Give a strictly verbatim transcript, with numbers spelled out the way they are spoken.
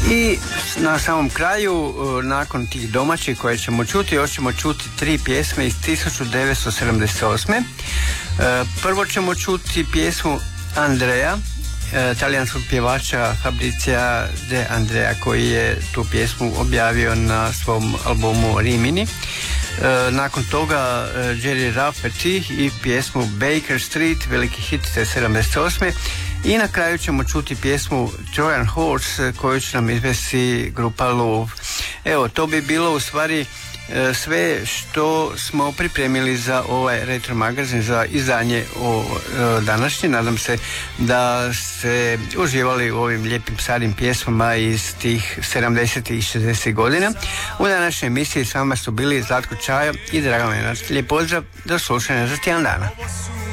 I na samom kraju, nakon tih domaćih koje ćemo čuti, još ćemo čuti tri pjesme iz tisuću devetsto sedamdeset osme. Prvo ćemo čuti pjesmu Andrea, talijanskog pjevača Fabrizia De Andrea, koji je tu pjesmu objavio na svom albumu Rimini. Nakon toga Gerry Rafferty i pjesmu Baker Street, veliki hit te sedamdeset osme. I na kraju ćemo čuti pjesmu Trojan Horse koju će nam izvesti grupa Love. Evo, to bi bilo u stvari sve što smo pripremili za ovaj retro magazin, za izdanje o današnje. Nadam se da ste uživali u ovim lijepim starim pjesmama iz tih sedamdesetih i šezdesetih godina. U današnjoj emisiji s vama su bili Zlatko Čajo i Dragan Lenac. Lijep pozdrav, do slušanja za tjedan dana.